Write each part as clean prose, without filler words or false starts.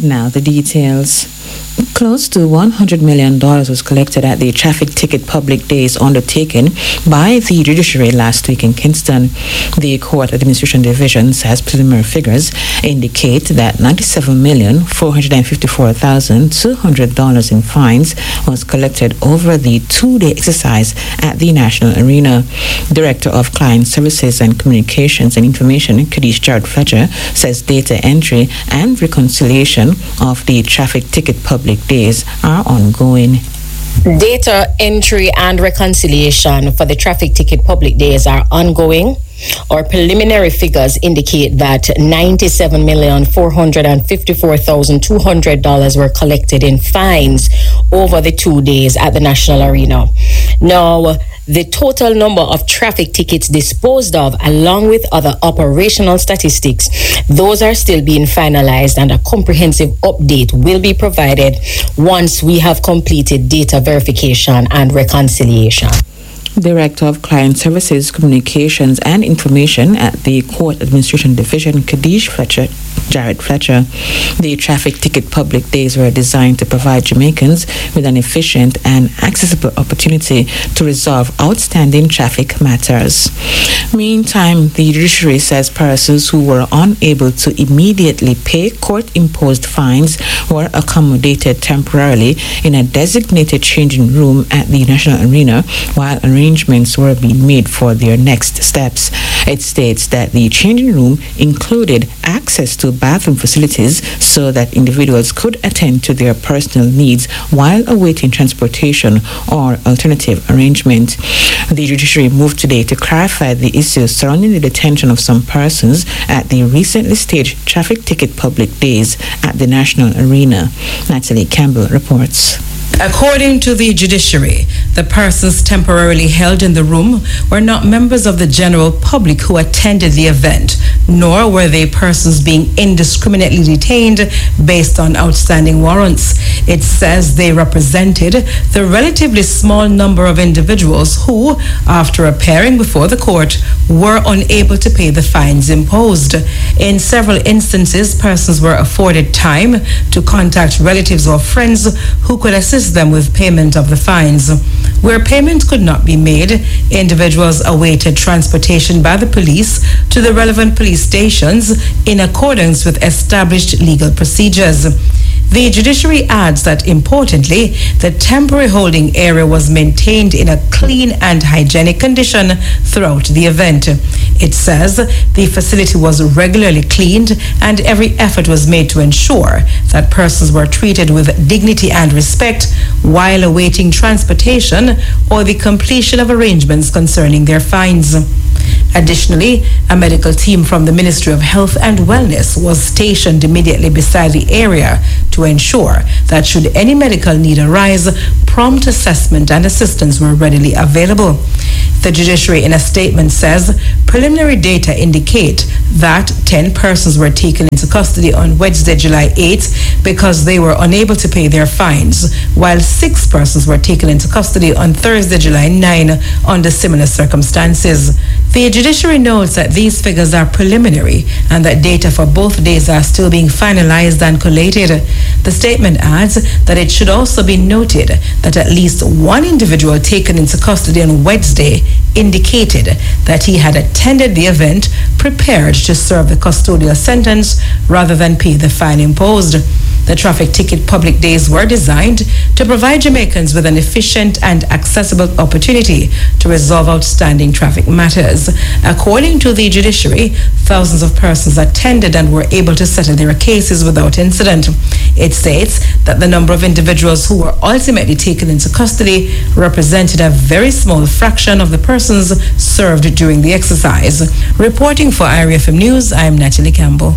And now the details. Close to $100 million was collected at the traffic ticket public days undertaken by the judiciary last week in Kingston. The Court Administration Division says preliminary figures indicate that $97,454,200 in fines was collected over the two-day exercise at the National Arena. Director of Client Services and Communications and Information, Kadish Jared Fletcher, says data entry and reconciliation of the traffic ticket public days are ongoing. Data entry and reconciliation for the traffic ticket public days are ongoing. Our preliminary figures indicate that $97,454,200 were collected in fines over the 2 days at the National Arena. Now, the total number of traffic tickets disposed of, along with other operational statistics, those are still being finalized, and a comprehensive update will be provided once we have completed data verification and reconciliation. Director of Client Services, Communications and Information at the Court Administration Division, Kadish Jared Fletcher. The traffic ticket public days were designed to provide Jamaicans with an efficient and accessible opportunity to resolve outstanding traffic matters. Meantime, the judiciary says persons who were unable to immediately pay court-imposed fines were accommodated temporarily in a designated changing room at the National Arena while arrangements were being made for their next steps. It states that the changing room included access to bathroom facilities so that individuals could attend to their personal needs while awaiting transportation or alternative arrangement. The judiciary moved today to clarify the issues surrounding the detention of some persons at the recently staged traffic ticket public days at the National Arena. Natalie Campbell reports. According to the judiciary, the persons temporarily held in the room were not members of the general public who attended the event, nor were they persons being indiscriminately detained based on outstanding warrants. It says they represented the relatively small number of individuals who, after appearing before the court, were unable to pay the fines imposed. In several instances, persons were afforded time to contact relatives or friends who could assist them with payment of the fines. Where payment could not be made, individuals awaited transportation by the police to the relevant police stations in accordance with established legal procedures. The judiciary adds that, importantly, the temporary holding area was maintained in a clean and hygienic condition throughout the event. It says the facility was regularly cleaned and every effort was made to ensure that persons were treated with dignity and respect while awaiting transportation or the completion of arrangements concerning their fines. Additionally, a medical team from the Ministry of Health and Wellness was stationed immediately beside the area to ensure that should any medical need arise, prompt assessment and assistance were readily available. The judiciary in a statement says preliminary data indicate that 10 persons were taken into custody on Wednesday, July 8th because they were unable to pay their fines, while 6 persons were taken into custody on Thursday, July 9 under similar circumstances. The judiciary notes that these figures are preliminary and that data for both days are still being finalized and collated. The statement adds that it should also be noted that at least one individual taken into custody on Wednesday indicated that he had attended the event prepared to serve the custodial sentence rather than pay the fine imposed. The traffic ticket public days were designed to provide Jamaicans with an efficient and accessible opportunity to resolve outstanding traffic matters. According to the judiciary, thousands of persons attended and were able to settle their cases without incident. It states that the number of individuals who were ultimately taken into custody represented a very small fraction of the persons served during the exercise. Reporting for IRFM News, I am Natalie Campbell.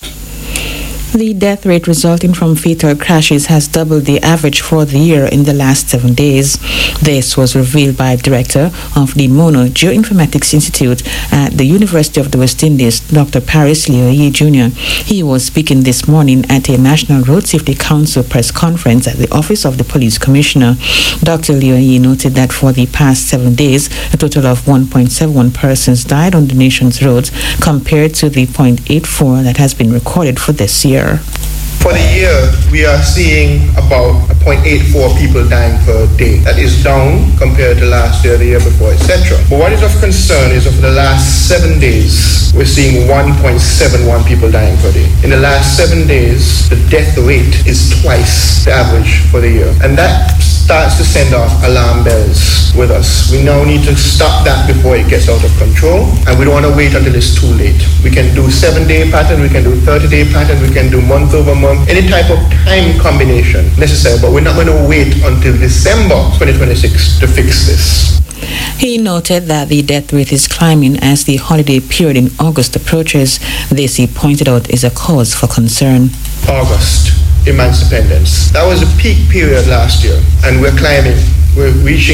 The death rate resulting from fatal crashes has doubled the average for the year in the last 7 days. This was revealed by Director of the Mono Geoinformatics Institute at the University of the West Indies, Dr. Paris Lioye Jr. He was speaking this morning at a National Road Safety Council press conference at the Office of the Police Commissioner. Dr. Lioye noted that for the past 7 days, a total of 1.71 persons died on the nation's roads compared to the 0.84 that has been recorded for this year. For the year, we are seeing about 0.84 people dying per day. That is down compared to last year, the year before, etc. But what is of concern is over the last 7 days, we're seeing 1.71 people dying per day. In the last 7 days, the death rate is twice the average for the year. And that starts to send off alarm bells with us. We now need to stop that before it gets out of control, and we don't want to wait until it's too late. We can do 7-day pattern, we can do 30-day pattern, we can do month over month, any type of time combination necessary, but we're not going to wait until December 2026 to fix this. He noted that the death rate is climbing as the holiday period in August approaches. This, he pointed out, is a cause for concern. August, Emancipendence. That was a peak period last year, and we're climbing. We're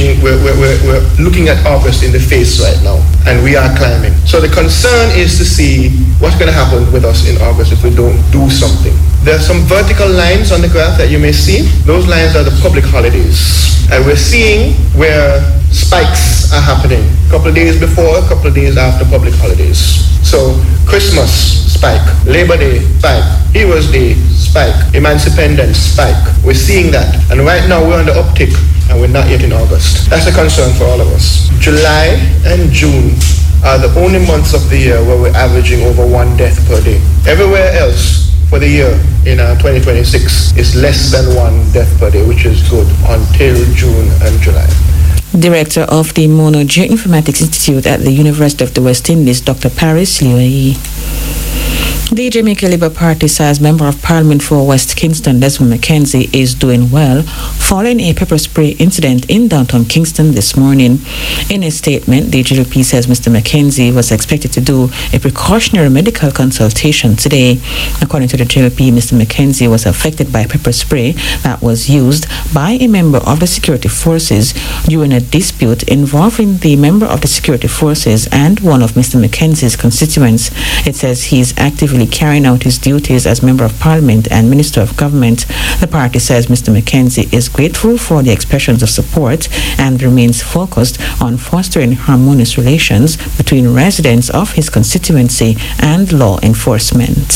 looking at August in the face right now, and we are climbing. So the concern is to see what's going to happen with us in August if we don't do something. There are some vertical lines on the graph that you may see. Those lines are the public holidays. And we're seeing where spikes are happening. A couple of days before, a couple of days after public holidays. So Christmas, spike. Labor Day, spike. Heroes Day, spike. Emancipendence, spike. We're seeing that. And right now we're on the uptick, and we're not yet in August. That's a concern for all of us. July and June are the only months of the year where we're averaging over 1 death per day. Everywhere else for the year in 2026 is less than 1 death per day, which is good until June and July. Director of the Mono Geoinformatics Institute at the University of the West Indies, Dr. Paris UAE. The Jamaica Labour Party says Member of Parliament for West Kingston, Desmond McKenzie, is doing well following a pepper spray incident in downtown Kingston this morning. In a statement, the GLP says Mr. McKenzie was expected to do a precautionary medical consultation today. According to the GLP, Mr. McKenzie was affected by pepper spray that was used by a member of the security forces during a dispute involving the member of the security forces and one of Mr. McKenzie's constituents. It says he is actively carrying out his duties as Member of Parliament and Minister of Government. The party says Mr. McKenzie is grateful for the expressions of support and remains focused on fostering harmonious relations between residents of his constituency and law enforcement.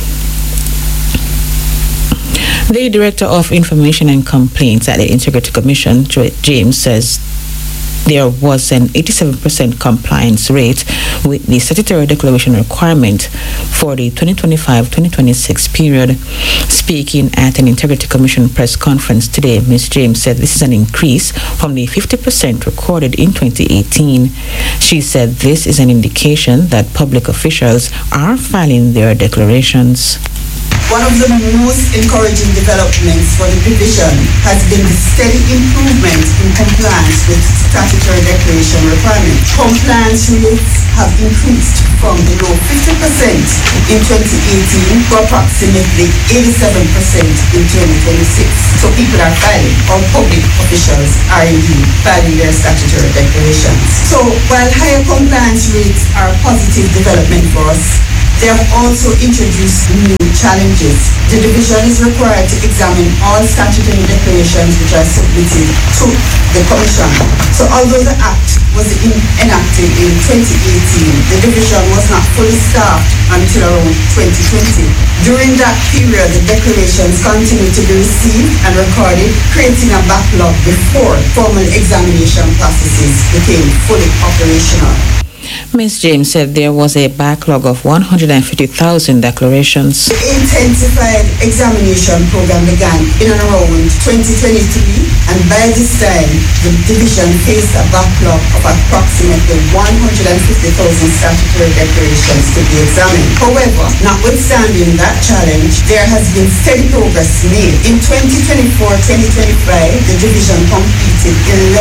The Director of Information and Complaints at the Integrity Commission, James, says there was an 87% compliance rate with the statutory declaration requirement for the 2025-2026 period. Speaking at an Integrity Commission press conference today, Ms. James said this is an increase from the 50% recorded in 2018. She said this is an indication that public officials are filing their declarations. One of the most encouraging developments for the division has been the steady improvement in compliance with statutory declaration requirements. Compliance rates have increased from below 50% in 2018 to approximately 87% in 2026. So people are filing, or public officials are indeed filing their statutory declarations. So while higher compliance rates are a positive development for us, they have also introduced new challenges. The division is required to examine all statutory declarations which are submitted to the Commission. So although the Act was enacted in 2018, the division was not fully staffed until around 2020. During that period, the declarations continued to be received and recorded, creating a backlog before formal examination processes became fully operational. Ms. James said there was a backlog of 150,000 declarations. The intensified examination program began in and around 2023, and by this time, the division faced a backlog of approximately 150,000 statutory declarations to be examined. However, notwithstanding that challenge, there has been steady progress made. In 2024-2025, the division completed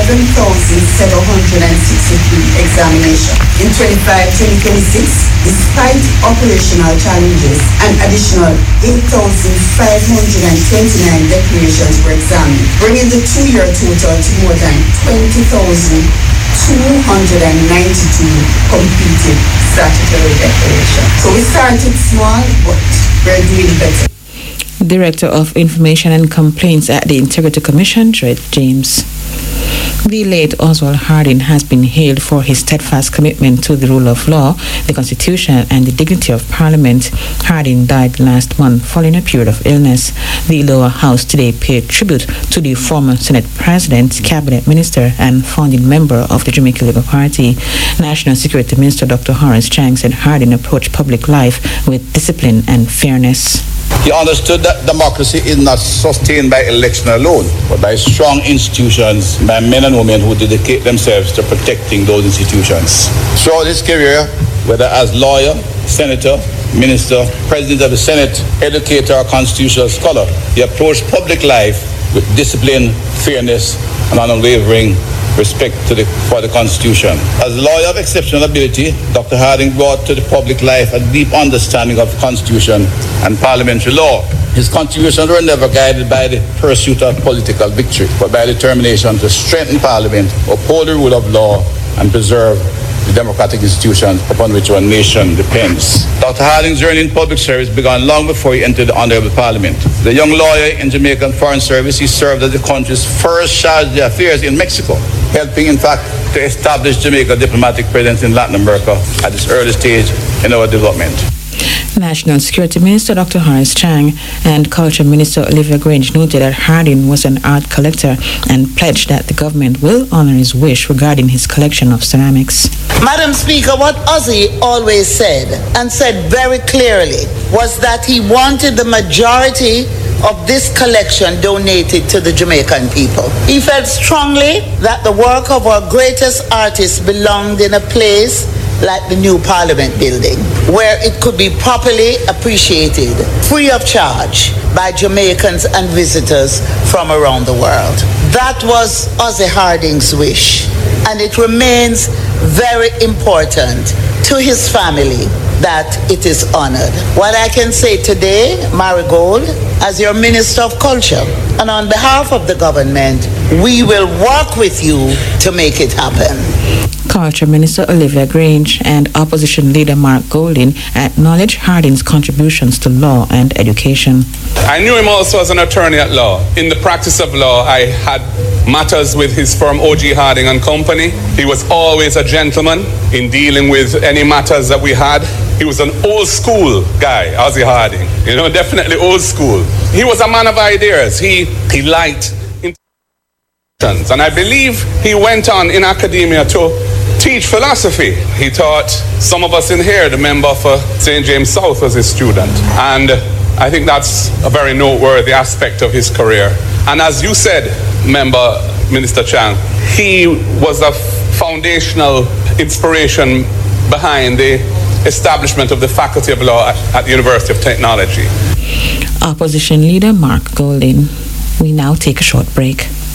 11,763 examinations. In 25-2026, despite operational challenges, an additional 8,529 declarations were examined, bringing the two-year total to more than 20,292 completed statutory declarations. So we started small, but we're doing better. Director of Information and Complaints at the Integrity Commission, James. The late Oswald Harding has been hailed for his steadfast commitment to the rule of law, the Constitution, and the dignity of Parliament. Harding died last month following a period of illness. The lower house today paid tribute to the former Senate President, Cabinet Minister, and founding member of the Jamaica Labour Party. National Security Minister Dr. Horace Chang said Harding approached public life with discipline and fairness. He understood that democracy is not sustained by election alone, but by strong institutions, by men and women who dedicate themselves to protecting those institutions. Throughout his career, whether as lawyer, senator, minister, president of the Senate, educator, or constitutional scholar, he approached public life with discipline, fairness, and unwavering respect for the Constitution. As a lawyer of exceptional ability, Dr. Harding brought to the public life a deep understanding of the Constitution and parliamentary law. His contributions were never guided by the pursuit of political victory, but by determination to strengthen Parliament, uphold the rule of law, and preserve the democratic institutions upon which our nation depends. Dr. Harding's journey in public service began long before he entered the Honorable Parliament. The young lawyer in Jamaican Foreign Service, he served as the country's first charge d'affaires in Mexico, helping, in fact, to establish Jamaica's diplomatic presence in Latin America at this early stage in our development. National Security Minister Dr. Horace Chang and Culture Minister Olivia Grange noted that Harding was an art collector and pledged that the government will honor his wish regarding his collection of ceramics. Madam Speaker, what Ozzy always said, and said very clearly, was that he wanted the majority of this collection donated to the Jamaican people. He felt strongly that the work of our greatest artists belonged in a place like the new Parliament building, where it could be properly appreciated, free of charge, by Jamaicans and visitors from around the world. That was Ozzy Harding's wish, and it remains very important to his family that it is honored. What I can say today, Marigold, as your Minister of Culture, and on behalf of the government, we will work with you to make it happen. Culture Minister Olivia Grange and Opposition Leader Mark Golding acknowledged Harding's contributions to law and education. I knew him also as an attorney at law. In the practice of law, I had matters with his firm O.G. Harding and Company. He was always a gentleman in dealing with any matters that we had. He was an old school guy, Ozzy Harding. Definitely old school. He was a man of ideas. He liked intentions. And I believe he went on in academia to teach philosophy. He taught some of us in here, the member for St. James South was his student. And I think that's a very noteworthy aspect of his career. And as you said, Member Minister Chang, he was a foundational inspiration behind the establishment of the Faculty of Law at the University of Technology. Opposition Leader Mark Golding. We now take a short break.